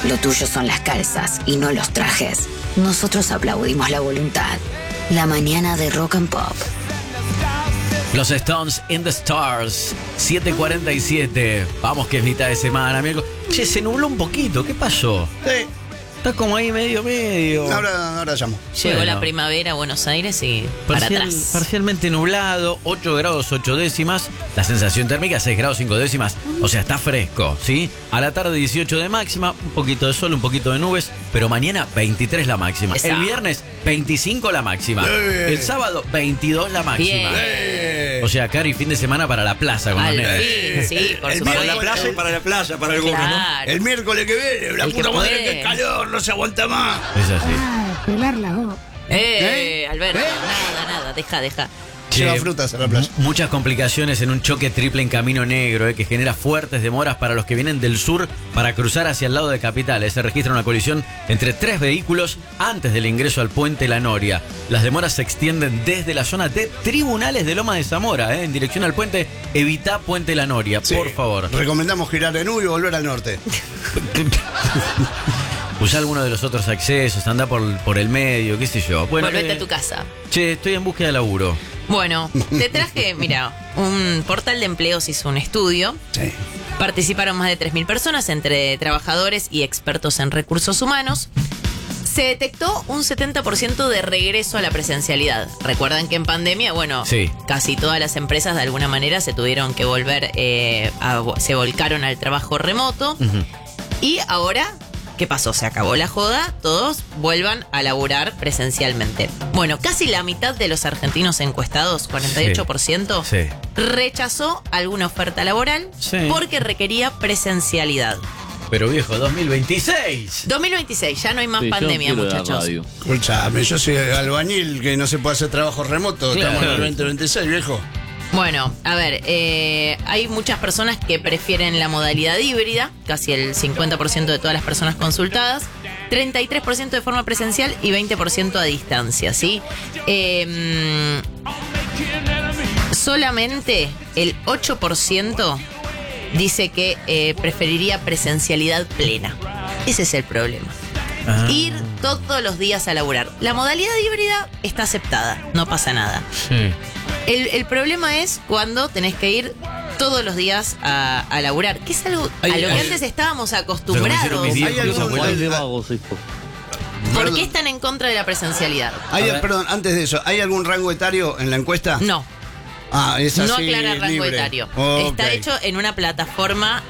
lo tuyo son las calzas y no los trajes, nosotros aplaudimos la voluntad. La mañana de Rock and Pop. Los Stones in the Stars, 7:47. Vamos que es mitad de semana, amigo. Che, se nubló un poquito, ¿qué pasó? Sí. Está como ahí medio. Ahora llamo. Llegó Bueno. la primavera a Buenos Aires y para atrás. Parcialmente nublado, 8 grados 8 décimas. La sensación térmica 6 grados 5 décimas. O sea, está fresco, ¿sí? A la tarde 18 de máxima, un poquito de sol, un poquito de nubes. Pero mañana 23 la máxima. Esa. El viernes 25 la máxima. El sábado 22 la máxima. Bien. O sea, Cari, fin de semana para la plaza con los Al nenes. fin, sí, por El supuesto. para la plaza y para la playa, para algunos, ¿no? Claro. El miércoles que viene, la El que puta madre, puede. que calor, no se aguanta más. Es así. Pelar la voz. Alberto, nada, deja. Lleva Che, frutas a la playa. Muchas complicaciones en un choque triple en Camino Negro, que genera fuertes demoras para los que vienen del sur para cruzar hacia el lado de Capital. Se registra una colisión entre 3 vehículos antes del ingreso al puente La Noria. Las demoras se extienden desde la zona de Tribunales de Loma de Zamora, en dirección al puente. Evita Puente La Noria, Sí. por favor. Recomendamos girar en U y volver al norte. Usa alguno de los otros accesos, anda por el medio, qué sé yo. Bueno, Volvete a tu casa. Che, estoy en búsqueda de laburo. Bueno, te traje, mira, un portal de empleos hizo un estudio. Sí. Participaron más de 3.000 personas entre trabajadores y expertos en recursos humanos. Se detectó un 70% de regreso a la presencialidad. Recuerdan que en pandemia, bueno, Sí. casi todas las empresas de alguna manera se tuvieron que volver, se volcaron al trabajo remoto. Y ahora, ¿qué pasó? Se acabó la joda, todos vuelvan a laburar presencialmente. Bueno, casi la mitad de los argentinos encuestados, 48%, Sí. rechazó alguna oferta laboral Sí. porque requería presencialidad. Pero viejo, 2026. 2026, ya no hay más Sí, yo pandemia, quiero la muchachos. radio. Escuchame, yo soy albañil que no se puede hacer trabajo remoto. Claro. Estamos en el 2026, viejo. Bueno, a ver, hay muchas personas que prefieren la modalidad híbrida, casi el 50% de todas las personas consultadas, 33% de forma presencial y 20% a distancia, ¿sí? Solamente el 8% dice que preferiría presencialidad plena. Ese es el problema. Ir todos los días a laburar. La modalidad híbrida está aceptada, no pasa nada. Sí. El problema es cuando tenés que ir todos los días a laburar, que es algo a lo que antes estábamos acostumbrados. Reconocieron mis viejos, ¿Hay mis algún- abuelos. ¿Cuál de vagos esto? ¿Por qué están en contra de la presencialidad? Perdón, antes de eso, ¿hay algún rango etario en la encuesta? No, Ah, es así, no aclara rango libre. etario. Ok. Está hecho en una plataforma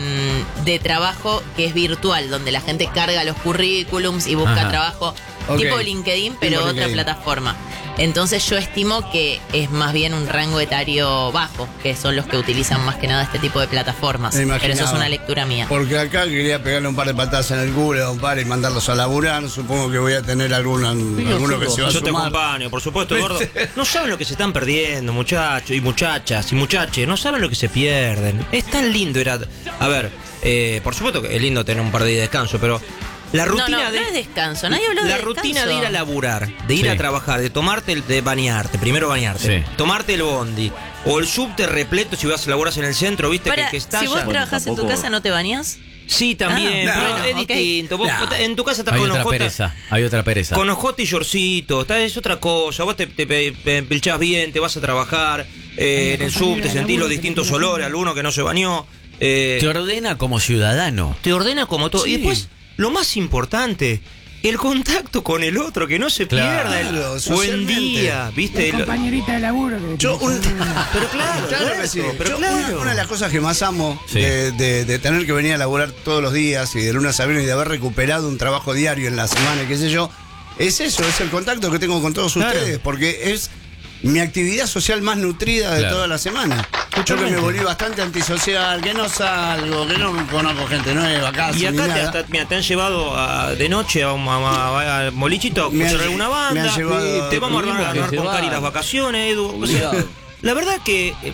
de trabajo que es virtual, donde la gente carga los currículums y busca Ajá. trabajo Ok. tipo LinkedIn, pero Tipo otra LinkedIn. plataforma. Entonces yo estimo que es más bien un rango etario bajo, que son los que utilizan más que nada este tipo de plataformas. Me Pero imaginaba. eso es una lectura mía. Porque acá quería pegarle un par de patadas en el culo a un par y mandarlos a laburar. Supongo que voy a tener alguno que se va a Yo te sumar. acompaño, por supuesto, Eduardo. No saben lo que se están perdiendo, muchachos y muchachas y muchaches. No saben lo que se pierden. Es tan lindo ir a... A ver, por supuesto que es lindo tener un par de días de descanso, pero la rutina no es descanso. Nadie habló de la descanso. rutina de ir a laburar, de ir Sí. a trabajar, de tomarte, de bañarte, primero bañarte, Sí. tomarte el bondi o el subte repleto si vas a laburar en el centro, viste Para, que está si vos ya- trabajás en tu tampoco- casa, ¿no te bañás? Sí, también, Ah, pero no, es ok. distinto. Vos No. en tu casa estás Hay con otra ojota, pereza. Hay otra pereza. con ojota y shortcito, es otra cosa. Vos te pilchás bien, te vas a trabajar en el subte, sentís los distintos olores, alguno que no se bañó. Te ordena como ciudadano. Te ordena como todo. Sí. Y después, lo más importante, el contacto con el otro, que no se Claro. pierda el buen Socialmente. día, ¿viste? La compañerita de laburo que Yo, Pero claro, que sí. pero Yo, claro. una de las cosas que más amo Sí. de tener que venir a laburar todos los días y de lunes a viernes y de haber recuperado un trabajo diario en la semana y qué sé yo, es eso, es el contacto que tengo con todos Claro. ustedes, porque es mi actividad social más nutrida de Claro. toda la semana. Yo que me volví bastante antisocial, que no salgo, que no conozco gente nueva, casi Y ni acá nada. te han llevado de noche a un molichito a Me escuchar han- alguna me banda. han llevado- Te vamos a tuvimos armar que con Cari llevar. las vacaciones, Edu. O sea, Cuidado. la verdad que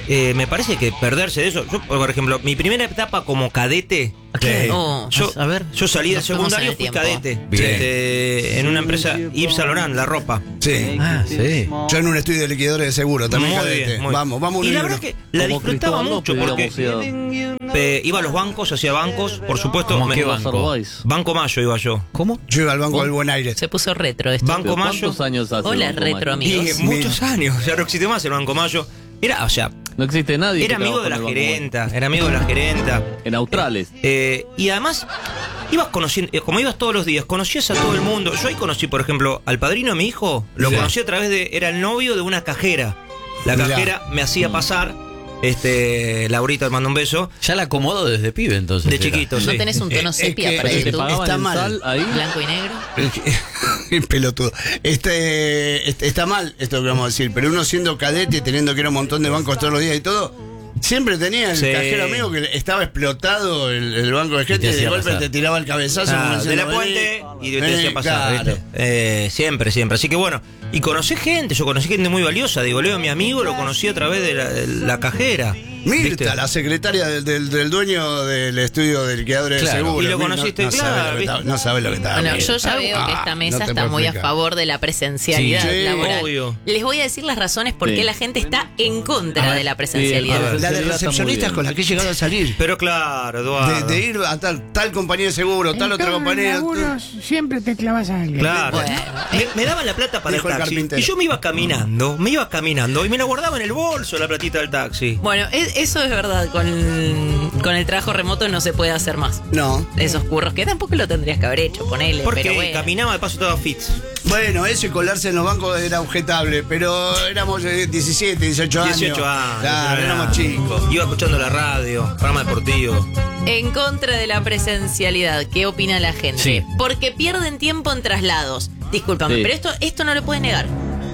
me parece que perderse de eso. Yo, por ejemplo, mi primera etapa como cadete. Oh, A ver. Yo salí del Nos fuimos secundario, en el fui tiempo. cadete. Bien. En una empresa Yves Saint Laurent, la ropa. Sí. Ah, sí. Yo en un estudio de liquidadores de seguro, también Muy cadete. bien, muy bien. Vamos un Y la libro. verdad que la Como disfrutaba Cristóbal mucho López, porque iba a los bancos, hacía bancos, por supuesto. ¿Cómo qué banco? Banco Mayo iba yo. ¿Cómo? Yo iba al Banco del Buen Aire. Se puso retro esto. Banco Mayo. ¿Cuántos años hace? Hola, Banco retro Mayo? Y amigos. muchos años, ya no existe más el Banco Mayo. Era, o sea, No existe nadie. era que amigo de trabaja la en el Banco gerenta, era amigo de la gerenta. Mayo. En Australes. Y además, ibas conociendo, como ibas todos los días, conocías a todo el mundo. Yo ahí conocí, por ejemplo, al padrino de mi hijo, lo Sí. conocí a través de, era el novio de una cajera. La Mirá. cajera me hacía pasar, Laurita, te mando un beso, Ya la acomodo desde pibe, entonces. de era. chiquito, ¿No sí. tenés un tono Es sepia que- para es que ¿Te YouTube? pagaban está en mal. sal ahí? Blanco y negro. Pelotudo. Está mal esto que vamos a decir, pero uno siendo cadete, teniendo que ir a un montón de bancos todos los días y todo, siempre tenía el Sí. cajero amigo que estaba explotado el banco de gente te y de hacía golpe pasar. te tiraba el cabezazo. Ah, como de diciendo, la puente vení, y te vení, hacía pasar, claro. ¿viste? Siempre. Así que bueno, y conocí gente, yo conocí gente muy valiosa. Digo, Leo, mi amigo, lo conocí a través de la cajera. Mirta, ¿viste? la secretaria del dueño del estudio de liquidadores Claro. de seguro. Y lo conociste, claro, ¿viste? No sabes lo que está. Bueno, viendo. yo ya veo que esta mesa no te está puedo muy a explicar. favor de la presencialidad Sí, sí, laboral. obvio. Les voy a decir las razones por Sí. qué la gente está en contra de la Sí, presencialidad. a ver. La de Está muy recepcionistas bien. con la que he llegado a salir. Pero claro, Eduardo. De ir a tal compañía de seguro, tal En otra todos los compañía. laburos siempre te clavas a alguien. Claro. Bueno. Me daban la plata para Dijo el el taxi. carpintero. Y yo me iba caminando y me la guardaba en el bolso la platita del taxi. Bueno, eso es verdad. Con el trabajo remoto no se puede hacer más. No. Esos curros que tampoco lo tendrías que haber hecho, ponele. Porque pero bueno. caminaba de paso todo fits. Bueno, eso y colarse en los bancos era objetable, pero éramos 17, 18 años. 18 años. Claro, no era éramos nada. chicos. Iba escuchando la radio, programa deportivo. En contra de la presencialidad, ¿qué opina la gente? Sí. Porque pierden tiempo en traslados. Discúlpame, Sí. pero esto no lo puedes negar.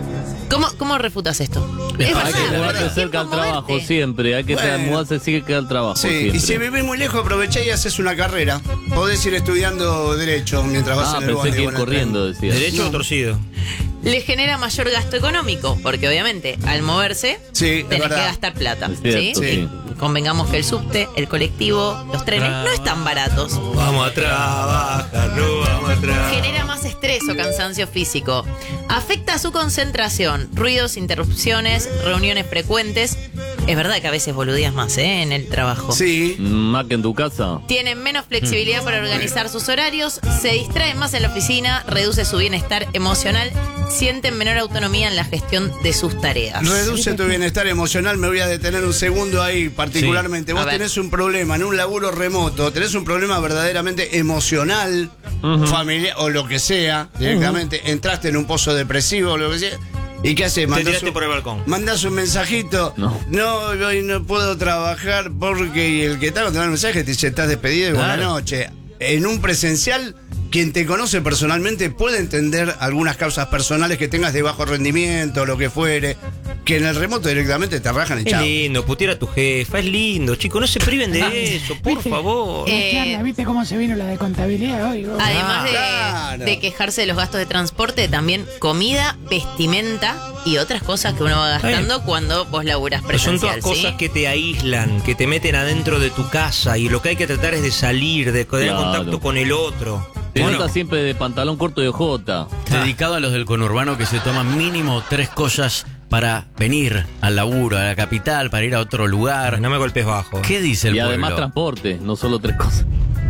¿Cómo refutas esto? Es Es verdad, Hay que verdad, mudarse perdés cerca tiempo al en trabajo moverte. siempre. Hay que Bueno. mudarse cerca al trabajo Sí, siempre. y si vivís muy lejos, aprovechá y haces una carrera. Podés ir estudiando Derecho mientras vas en el pensé bondi que ir con el corriendo, tren. decía. Derecho o torcido. Le genera mayor gasto económico, porque obviamente al moverse Sí, es tenés que verdad. gastar plata. Es cierto, ¿sí? sí. Y convengamos que el subte, el colectivo, los trenes no están baratos. Vamos a trabajar, no vamos a trabajar. Genera más estrés o cansancio físico. Afecta su concentración, ruidos, interrupciones, reuniones frecuentes. Es verdad que a veces boludías más, en el trabajo. Sí. Más que en tu casa. Tienen menos flexibilidad para organizar sus horarios, se distraen más en la oficina, reduce su bienestar emocional, sienten menor autonomía en la gestión de sus tareas. Reduce tu bienestar emocional. Me voy a detener un segundo ahí, particularmente. Sí. Vos A ver. tenés un problema en un laburo remoto, tenés un problema verdaderamente emocional, familiar o lo que sea, directamente. Entraste en un pozo depresivo o lo que sea. ¿Y qué haces? Te tiraste por el balcón. Mandás un mensajito. No. Hoy no puedo trabajar porque y el que te manda el mensaje te dice estás despedido y buena Claro. noche. En un presencial, quien te conoce personalmente puede entender algunas causas personales que tengas de bajo rendimiento o lo que fuere. Que en el remoto directamente te rajan y Es chao. lindo, putear a tu jefa, es lindo, chicos, no se priven de eso, por ¿Viste? favor. Charla, ¿viste cómo se vino la de contabilidad hoy? vos? Además Claro. de quejarse de los gastos de transporte, también comida, vestimenta y otras cosas que uno va gastando cuando vos laburás Pero son presencial. todas ¿sí? cosas que te aíslan, que te meten adentro de tu casa y lo que hay que tratar es de salir, de tener Claro. contacto con el otro. Te Bueno. notas siempre de pantalón corto y ojota. Dedicado a los del conurbano que se toman mínimo 3 cosas para venir al laburo, a la capital, para ir a otro lugar. No me golpes bajo. ¿Qué dice el Y pueblo? además transporte, no solo 3 cosas.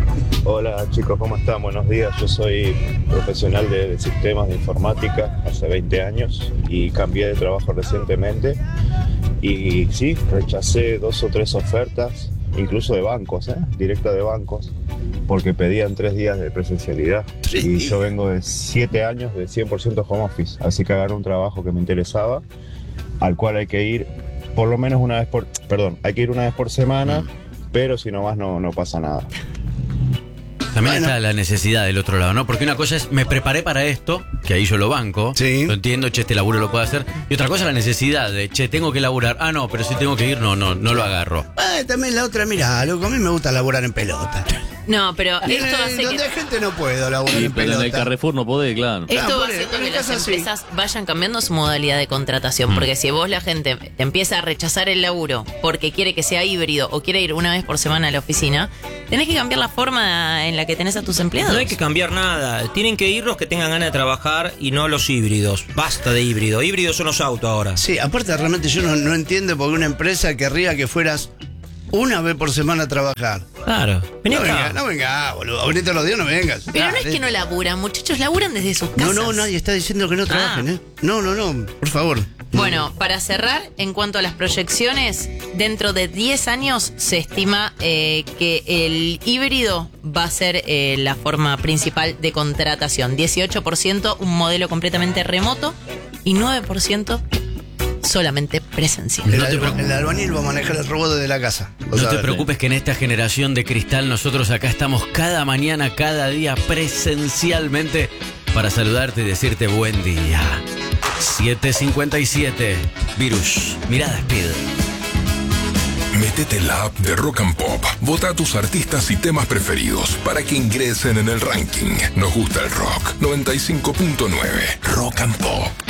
Hola chicos, ¿cómo están? Buenos días. Yo soy profesional de sistemas de informática hace 20 años y cambié de trabajo recientemente. Y sí, rechacé 2 o 3 ofertas, incluso de bancos, directa de bancos, porque pedían 3 días de presencialidad. Y yo vengo de 7 años de 100% home office, así que agarré un trabajo que me interesaba, al cual hay que ir por lo menos hay que ir una vez por semana, pero si no más no pasa nada. También Bueno. está la necesidad del otro lado, ¿no? Porque una cosa es, me preparé para esto, que ahí yo lo banco, Sí. lo entiendo, che, este laburo lo puedo hacer. Y otra cosa es la necesidad de, che, tengo que laburar. Ah, no, pero si tengo que ir, no lo agarro. También la otra, mirá, loco, a mí me gusta laburar en pelota. No, pero Y esto hace donde que... hay gente no puedo laburar Sí, en pero en el pelota. Carrefour no podés, claro. Esto Claro, va por haciendo eso, que en las casa sí. empresas vayan cambiando su modalidad de contratación. Porque si vos la gente te empieza a rechazar el laburo porque quiere que sea híbrido o quiere ir una vez por semana a la oficina, tenés que cambiar la forma en la que tenés a tus empleados. No hay que cambiar nada. Tienen que ir los que tengan ganas de trabajar y no los híbridos. Basta de híbrido. Híbridos son los autos ahora. Sí, aparte realmente yo no entiendo por qué una empresa querría que fueras una vez por semana a trabajar. Claro. Vení No acá. venga, no venga, boludo. Ahorita los días no vengas. Pero no es Dale. que no laburan, muchachos, laburan desde sus casas. No, nadie está diciendo que no trabajen, ¿eh? No, por favor. Bueno, para cerrar, en cuanto a las proyecciones, dentro de 10 años se estima que el híbrido va a ser la forma principal de contratación. 18% un modelo completamente remoto y 9% solamente presencial. El albañil va a manejar el robot desde la casa. O No sea, te preocupes que en esta generación de cristal nosotros acá estamos cada mañana, cada día presencialmente para saludarte y decirte buen día. 7:57. Virus. Mirada Speed. Métete en la app de Rock and Pop. Vota a tus artistas y temas preferidos para que ingresen en el ranking. Nos gusta el rock. 95.9. Rock and Pop.